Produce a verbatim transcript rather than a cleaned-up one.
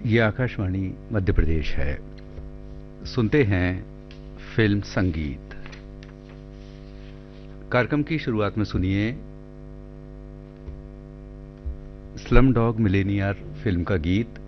ये आकाशवाणी मध्य प्रदेश है। सुनते हैं फिल्म संगीत। कार्यक्रम की शुरुआत में सुनिए स्लम डॉग मिलेनियर फिल्म का गीत